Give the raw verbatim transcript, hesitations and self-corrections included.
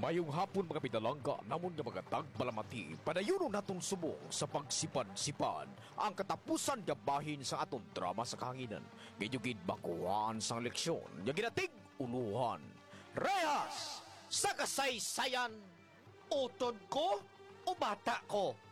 Mayong hapon mga pinalangga, namon nga mga tagbalamati, padayon naton subong sa pagsipad-sipad ang katapusan nga bahin sa aton drama sa kahanginan. Gayugid bakuhan sang leksyon, nga ginatig uluhan. Rehas sa kasaysayan, utod ko o bata ko?